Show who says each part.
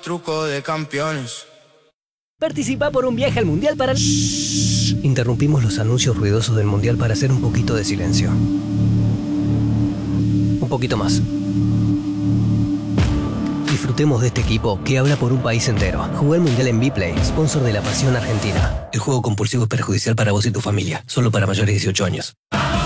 Speaker 1: truco de campeones.
Speaker 2: Participa por un viaje al Mundial para... Interrumpimos los anuncios ruidosos del Mundial para hacer un poquito de silencio. Un poquito más. Disfrutemos de este equipo que habla por un país entero. Juega el Mundial en Vplay, sponsor de la Pasión Argentina. El juego compulsivo es perjudicial para vos y tu familia. Solo para mayores de 18 años.